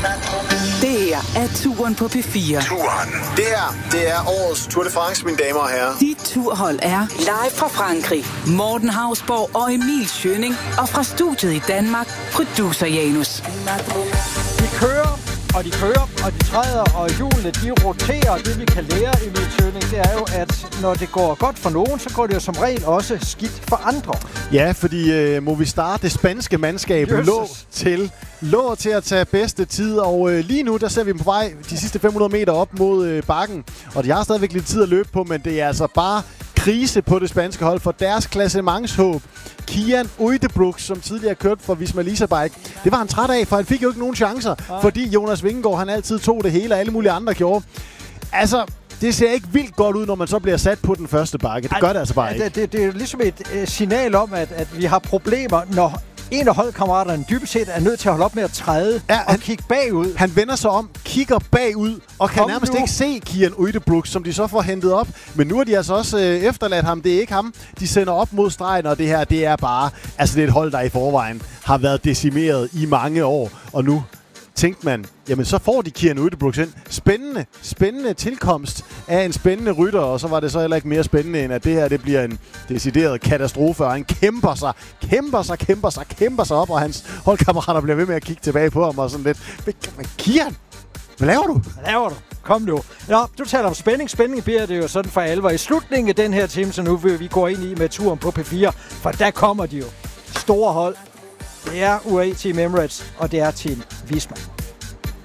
Det her er Turen på P4. Turen. Det er årets Tour de France, mine damer og herrer. Dit turhold er live fra Frankrig. Morten Hausborg og Emil Schønning. Og fra studiet i Danmark, producer Janus. De kører, og de kører, og de træder, og hjulene, de roterer. Det vi kan lære i Emil Schønning, det er jo, at når det går godt for nogen, så går det jo som regel også skidt for andre. Ja, fordi Movistar, det spanske mandskab, lå til at tage bedste tid, og lige nu, der ser vi dem på vej de sidste 500 meter op mod bakken, og de har stadigvæk lidt tid at løbe på, men det er altså bare krise på det spanske hold, for deres klassementshåb, Kian Uijtdebroeks, som tidligere kørt for Visma Lease Bike, det var han træt af, for han fik jo ikke nogen chancer, fordi Jonas Vingegaard, han altid tog det hele, og alle mulige andre gjorde. Altså, det ser ikke vildt godt ud, når man så bliver sat på den første bakke. Det gør det altså bare ikke. Det er jo ligesom et signal om, at vi har problemer, når en af holdkammeraterne dybest set er nødt til at holde op med at træde og kigge bagud. Han vender sig om, kigger bagud og kan nærmest ikke se Kian Uijtdebroeks, som de så får hentet op. Men nu har de altså også efterladt ham. Det er ikke ham. De sender op mod stregen, og det her, det er bare... Altså, det er et hold, der i forvejen har været decimeret i mange år. Og nu tænkte man, jamen så får de Kian Uijtdebroeks ind. Spændende tilkomst af en spændende rytter, og så var det så heller ikke mere spændende, end at det her, det bliver en decideret katastrofe, og han kæmper sig op, og hans holdkammerater bliver ved med at kigge tilbage på ham, og sådan lidt, Kian, hvad laver du? Kom nu. Nå, du taler om spænding. Spænding bliver det jo sådan for alvor i slutningen af den her time, så nu vil vi gå ind i med turen på P4, for der kommer de jo. Store hold. Det er UAE Team Emirates, og det er Team Visma.